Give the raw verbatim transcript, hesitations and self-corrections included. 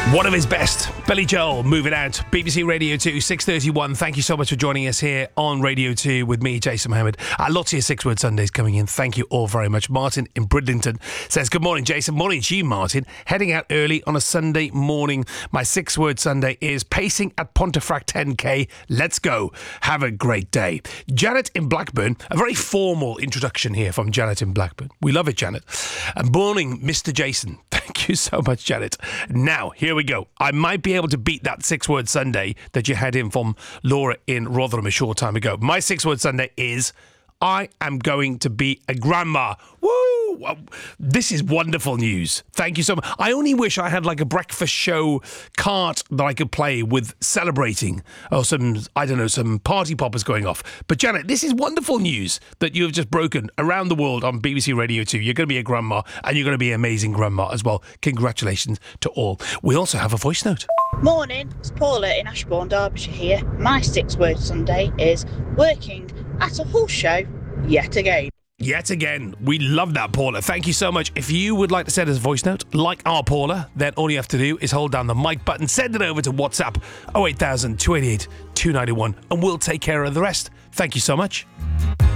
One of his best, Billy Joel, moving out. B B C Radio two, six thirty-one. Thank you so much for joining us here on Radio two with me, Jason Mohammed. Uh, lots of your Six Word Sundays coming in. Thank you all very much. Martin in Bridlington says, good morning, Jason. Morning to you, Martin. Heading out early on a Sunday morning. My Six Word Sunday is pacing at Pontefract ten K. Let's go. Have a great day. Janet in Blackburn. A very formal introduction here from Janet in Blackburn. We love it, Janet. And morning, Mister Jason. Thank you so much, Janet. Now, here we go. I might be able to beat that six-word Sunday that you had in from Laura in Rotherham a short time ago. My six-word Sunday is, I am going to be a grandma. Woo! This is wonderful news. Thank you so much. I only wish I had like a breakfast show cart that I could play with celebrating, or some, I don't know, some party poppers going off. But Janet, this is wonderful news that you have just broken around the world on B B C Radio two. You're going to be a grandma, and you're going to be an amazing grandma as well. Congratulations to all. We also have a voice note. Morning, it's Paula in Ashbourne, Derbyshire here. My six-word Sunday is working at a horse show yet again. Yet again. We love that, Paula. Thank you so much. If you would like to send us a voice note, like our Paula, then all you have to do is hold down the mic button, send it over to WhatsApp oh eight thousand, two eight eight, two nine one, and we'll take care of the rest. Thank you so much.